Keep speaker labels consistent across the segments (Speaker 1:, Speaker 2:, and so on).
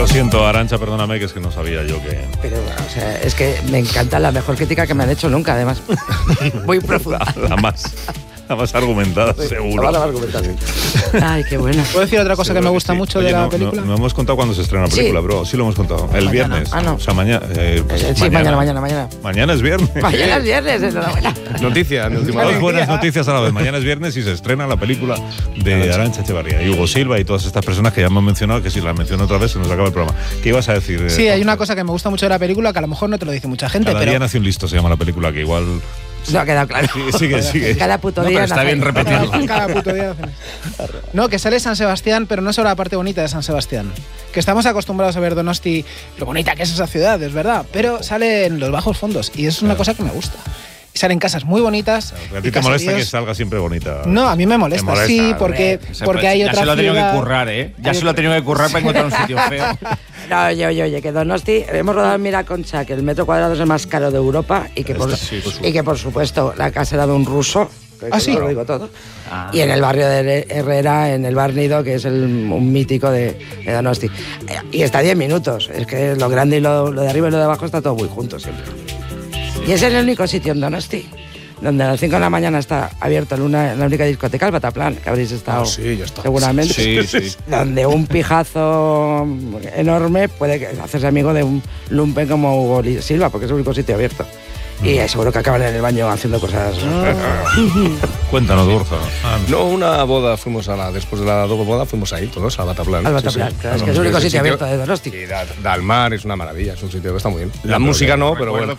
Speaker 1: siento, Arantxa, perdóname, que es que no sabía yo que...
Speaker 2: Pero, o sea, es que me encanta, la mejor crítica que me han hecho nunca, además. Muy profunda.
Speaker 1: La más argumentada, seguro.
Speaker 2: La más argumentada, sí. Ay, qué bueno.
Speaker 3: ¿Puedo decir otra cosa que me gusta mucho de la película?
Speaker 1: No hemos contado cuándo se estrena la película, bro. Sí lo hemos contado. El viernes.
Speaker 2: Ah, no.
Speaker 1: O sea, mañana.
Speaker 2: Sí, mañana.
Speaker 1: Mañana es viernes.
Speaker 2: Mañana es viernes, enhorabuena.
Speaker 4: Noticias.
Speaker 1: Dos buenas noticias a la vez. Mañana es viernes y se estrena la película de Arantxa Echevarría y Hugo Silva y todas estas personas que ya hemos mencionado, que si las menciono otra vez se nos acaba el programa. ¿Qué ibas a decir?
Speaker 3: Sí, hay una cosa que me gusta mucho de la película que a lo mejor no te lo dice mucha gente,
Speaker 1: Cada día nace un listo, se llama la película, que igual...
Speaker 2: No ha quedado claro.
Speaker 1: Sigue.
Speaker 2: Cada puto día.
Speaker 4: Está bien repetirlo.
Speaker 3: Cada puto día. No, que sale San Sebastián, pero no solo la parte bonita de San Sebastián. Que estamos acostumbrados a ver Donosti, lo bonita que es esa ciudad, es verdad. Pero sale en los bajos fondos y es una cosa que me gusta. Y salen casas muy bonitas.
Speaker 1: ¿A ti te molesta que salga siempre bonita?
Speaker 3: No, a mí me molesta, sí, porque hay otra ciudad.
Speaker 4: Ya se lo ha tenido que currar, ¿eh? Ya se lo ha tenido que currar para encontrar un sitio feo.
Speaker 2: No, oye, que Donosti, hemos rodado en Miraconcha, que el metro cuadrado es el más caro de Europa y que por supuesto la casa era de un ruso.
Speaker 3: Sí.
Speaker 2: Lo digo todo. Y en el barrio de Herrera, en el Bar Nido, que es un mítico de Donosti. Y está a 10 minutos. Es que lo grande y lo de arriba y lo de abajo está todo muy junto siempre. Y ese es el único sitio en Donosti donde a las 5 de la mañana está abierto la única discoteca, el Bataplan, que habréis estado seguramente.
Speaker 4: Sí.
Speaker 2: Donde un pijazo enorme puede hacerse amigo de un lumpen como Hugo Silva, porque es el único sitio abierto. Y seguro que acaban en el baño haciendo cosas.
Speaker 1: Cuéntanos, Borja.
Speaker 4: No, una boda después de la doble boda fuimos ahí todos al Bataplan.
Speaker 2: Al Bataplan, claro, es que es el único sitio abierto de Donosti.
Speaker 4: Y da al mar, es una maravilla, es un sitio que está muy bien. La música no, pero bueno.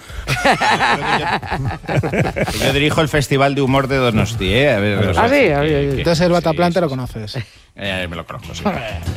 Speaker 5: Yo dirijo el Festival de Humor de Donosti, ¿eh? A ver,
Speaker 2: sí.
Speaker 3: Entonces el Bataplan te lo conoces.
Speaker 5: Me lo conozco, sí.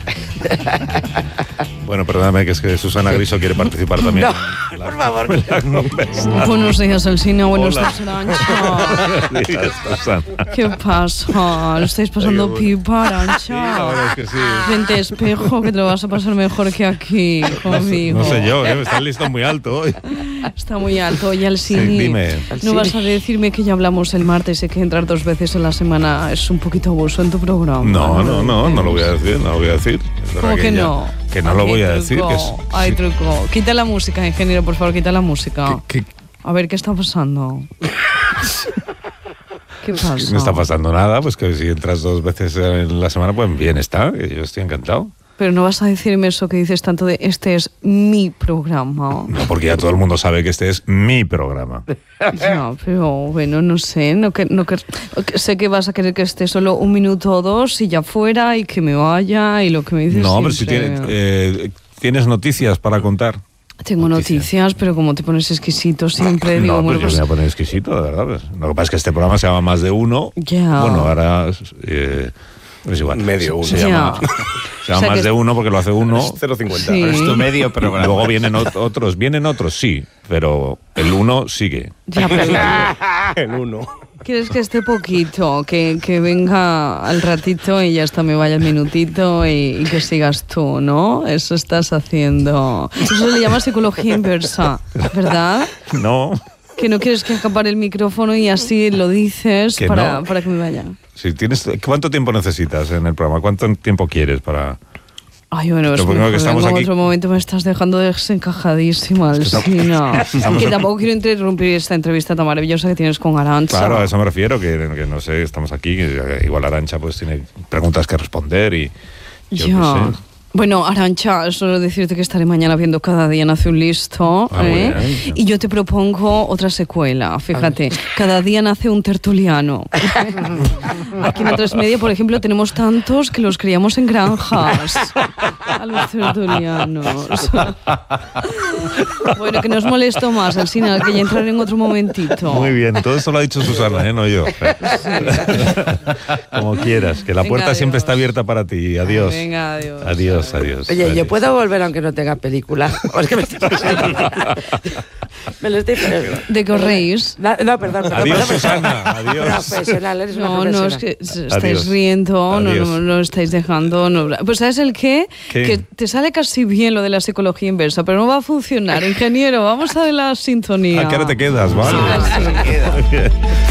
Speaker 1: Bueno, perdóname, que es que Susana Griso quiere participar también.
Speaker 2: No, por favor.
Speaker 6: Buenos días, Alsina. Buenos días, Arantxa.
Speaker 1: Buenos días, Susana.
Speaker 6: ¿Qué pasa? ¿Lo estáis pasando pipa, Arantxa?
Speaker 1: Sí, la verdad es que sí.
Speaker 6: Vente, espejo, que te lo vas a pasar mejor que aquí conmigo.
Speaker 1: No sé yo, está el listón muy alto hoy.
Speaker 6: Está muy alto. Y Alsini,
Speaker 1: Sí, dime.
Speaker 6: ¿no vas a decirme que ya hablamos el martes y que entrar 2 veces a la semana es un poquito abuso en tu programa?
Speaker 1: No lo voy a decir.
Speaker 6: ¿Cómo que no?
Speaker 1: Que no lo voy a decir.
Speaker 6: Hay truco. Quita la música, ingeniero, por favor, quita la música.
Speaker 1: ¿Qué?
Speaker 6: A ver, ¿qué está pasando? ¿Qué pasa?
Speaker 1: No está pasando nada, pues que si entras 2 veces en la semana, pues bien está, que yo estoy encantado.
Speaker 6: Pero no vas a decirme eso que dices tanto de este es mi programa.
Speaker 1: No, porque ya todo el mundo sabe que este es mi programa.
Speaker 6: Ya, pero bueno, no sé, sé que vas a querer que esté solo 1 minuto o 2 y ya fuera y que me vaya y lo que me dices.
Speaker 1: No,
Speaker 6: siempre.
Speaker 1: pero si tienes noticias para contar.
Speaker 6: Tengo noticias, pero como te pones exquisito siempre, digo,
Speaker 1: No,
Speaker 6: bueno,
Speaker 1: pues yo me voy a poner exquisito, de verdad. Pues. Lo que pasa es que este programa se llama Más de Uno.
Speaker 6: Ya.
Speaker 1: Bueno, ahora es igual.
Speaker 4: Medio uno.
Speaker 1: Se llama Más de Uno porque lo hace uno.
Speaker 4: Es 0,50.
Speaker 6: Sí.
Speaker 5: Es tu medio programa.
Speaker 1: Luego vienen otros. Vienen otros, sí, pero el uno sigue.
Speaker 6: Ya, pero
Speaker 4: El uno.
Speaker 6: ¿quieres que esté poquito? Que venga al ratito y ya hasta me vaya el minutito y que sigas tú, ¿no? Eso estás haciendo. Eso se le llama psicología inversa, ¿verdad?
Speaker 1: No.
Speaker 6: Que no quieres que acabar el micrófono y así lo dices
Speaker 1: Que
Speaker 6: para
Speaker 1: no.
Speaker 6: que me vaya.
Speaker 1: Si tienes, ¿cuánto tiempo necesitas en el programa? ¿Cuánto tiempo quieres para...?
Speaker 6: Ay, bueno,
Speaker 1: Lo primero que estamos
Speaker 6: en
Speaker 1: aquí-
Speaker 6: otro momento me estás dejando desencajadísima, Alsina. Que tampoco quiero interrumpir esta entrevista tan maravillosa que tienes con Arantxa.
Speaker 1: Claro, a eso me refiero, que no sé, estamos aquí, que igual Arantxa pues tiene preguntas que responder y yo qué
Speaker 6: Ya.
Speaker 1: sé.
Speaker 6: Bueno, Arantxa, solo decirte que estaré mañana viendo Cada día nace un listo.
Speaker 1: Ah, muy bien.
Speaker 6: Y yo te propongo otra secuela, fíjate. Cada día nace un tertuliano. Aquí en A3 Media, por ejemplo, tenemos tantos que los criamos en granjas. A los tertulianos. Bueno, que no os molesto más, Alsina, que ya entraré en otro momentito.
Speaker 1: Muy bien, todo esto lo ha dicho Susana, no yo. Como quieras, que la
Speaker 6: Venga,
Speaker 1: puerta
Speaker 6: adiós.
Speaker 1: siempre está abierta para ti. Adiós.
Speaker 6: Venga, adiós.
Speaker 1: Adiós.
Speaker 2: Oye,
Speaker 1: Adiós.
Speaker 2: ¿yo puedo volver aunque no tenga película? ¿O es que me estoy me lo estoy perdiendo.
Speaker 6: ¿De qué os reís?
Speaker 2: No, perdón.
Speaker 1: Adiós, Susana. Adiós.
Speaker 2: Profesional, eres una
Speaker 6: No,
Speaker 2: profesional.
Speaker 6: es que estáis
Speaker 1: Adiós.
Speaker 6: riendo,
Speaker 1: Adiós.
Speaker 6: no estáis dejando. No. Pues ¿sabes el qué?
Speaker 1: ¿Qué?
Speaker 6: Que te sale casi bien lo de la psicología inversa, pero no va a funcionar. Ingeniero, vamos a ver la sintonía.
Speaker 1: ¿A qué hora te quedas? Vale.
Speaker 6: Sí, sí.
Speaker 1: Muy bien.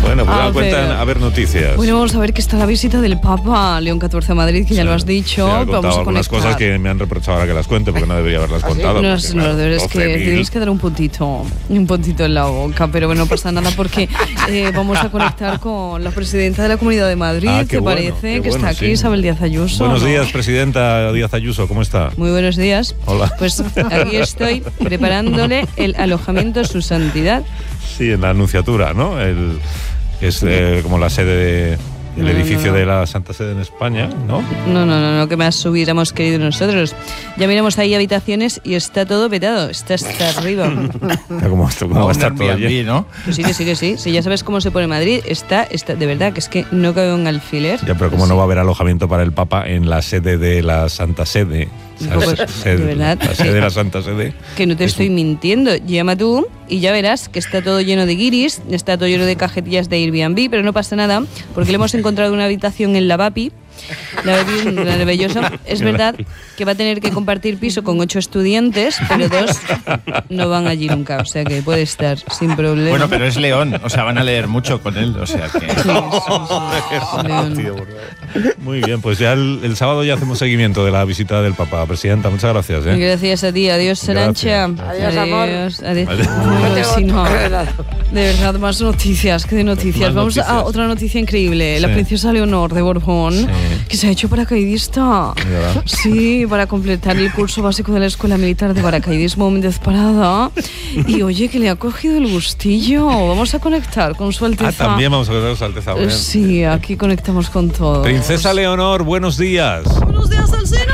Speaker 1: Bueno, pues cuentan a ver noticias.
Speaker 6: Bueno, vamos a ver que está la visita del Papa León XIV a Madrid, que ya lo has dicho.
Speaker 1: Sí,
Speaker 6: vamos a
Speaker 1: algunas
Speaker 6: conectar.
Speaker 1: cosas que me han reprochado ahora que las cuente, porque no debería haberlas contado.
Speaker 6: No,
Speaker 1: porque,
Speaker 6: no, la verdad es que tienes que dar un puntito en la boca, pero bueno, no pasa nada porque vamos a conectar con la presidenta de la Comunidad de Madrid, ¿te parece? Que está aquí,
Speaker 1: sí.
Speaker 6: Isabel Díaz Ayuso.
Speaker 1: Buenos días, presidenta Díaz Ayuso, ¿cómo está?
Speaker 6: Muy buenos días.
Speaker 1: Hola.
Speaker 6: Pues aquí estoy preparándole el alojamiento a su santidad.
Speaker 1: Sí, en la Anunciatura, ¿no? Es como la sede del edificio de la Santa Sede en España, ¿no?
Speaker 6: No, que más hubiéramos querido nosotros. Ya miramos ahí habitaciones y está todo vetado, está hasta arriba.
Speaker 1: ¿Cómo va a estar todo allí?
Speaker 5: ¿no?
Speaker 6: Pues sí. Si ya sabes cómo se pone Madrid, está de verdad, que es que no cabe un alfiler.
Speaker 1: Ya, pero como no va a haber alojamiento para el Papa en la sede de la Santa Sede.
Speaker 6: De verdad,
Speaker 1: la sede de la Santa Sede.
Speaker 6: Que no te estoy mintiendo. Llama tú y ya verás que está todo lleno de guiris, está todo lleno de cajetillas de Airbnb, pero no pasa nada, porque le hemos encontrado una habitación en la Bapi. La Bellosa. Es verdad que va a tener que compartir piso con 8 estudiantes, pero 2 no van allí nunca, o sea que puede estar sin problema.
Speaker 5: Bueno, pero es León, o sea, van a leer mucho con él, o sea que...
Speaker 6: León.
Speaker 1: Muy bien, pues ya el sábado ya hacemos seguimiento de la visita del Papa. Presidenta, muchas gracias.
Speaker 6: Gracias a ti, adiós Sarancha.
Speaker 2: Adiós, amor.
Speaker 6: Adiós.
Speaker 2: No,
Speaker 6: de verdad, más noticias, que de noticias.
Speaker 1: Más
Speaker 6: Vamos
Speaker 1: noticias.
Speaker 6: a otra noticia increíble. La
Speaker 1: Sí.
Speaker 6: princesa Leonor de Borbón,
Speaker 1: Sí.
Speaker 6: que se ha hecho paracaidista.
Speaker 1: ¿Verdad?
Speaker 6: Sí, para completar el curso básico de la Escuela Militar de Paracaidismo Méndez Parada. Y oye, que le ha cogido el gustillo. Vamos a conectar con su Alteza.
Speaker 1: También vamos a ver a su Alteza. Bien.
Speaker 6: Sí, aquí conectamos con todo.
Speaker 1: Princesa Leonor, buenos días.
Speaker 6: ¡Buenos días, Alsina!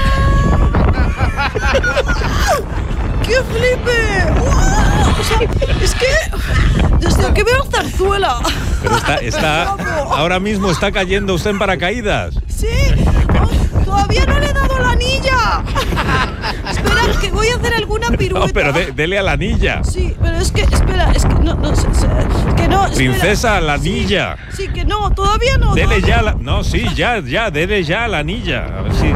Speaker 6: ¡Qué flipe! ¡Wow! O sea, es que desde que veo Zarzuela.
Speaker 1: Pero está ahora mismo está cayendo usted en paracaídas.
Speaker 6: Sí, oh, todavía no le he dado la anilla. Espera, que voy a hacer alguna pirueta.
Speaker 1: No, pero dele a la anilla.
Speaker 6: Sí, pero es que, espera, es que no, que no. Espera.
Speaker 1: Princesa, la anilla.
Speaker 6: Sí, que no, todavía no.
Speaker 1: Dele
Speaker 6: todavía
Speaker 1: ya
Speaker 6: no.
Speaker 1: la... No, sí, ya, dele ya la anilla. A ver si...